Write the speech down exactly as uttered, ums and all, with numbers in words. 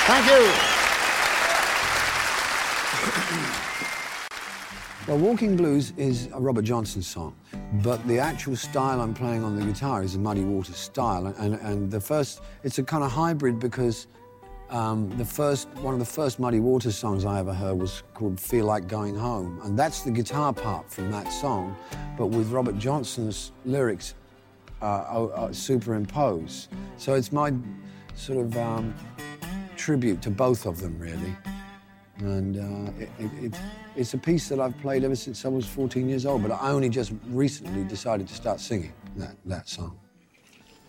Thank you. Well, Walking Blues is a Robert Johnson song, but the actual style I'm playing on the guitar is a Muddy Waters style, and, and the first, it's a kind of hybrid because um, the first, one of the first Muddy Waters songs I ever heard was called Feel Like Going Home, and that's the guitar part from that song, but with Robert Johnson's lyrics uh, uh, superimposed. So it's my sort of um, tribute to both of them, really. And uh, it, it, it, it's a piece that I've played ever since I was fourteen years old, but I only just recently decided to start singing that, that song.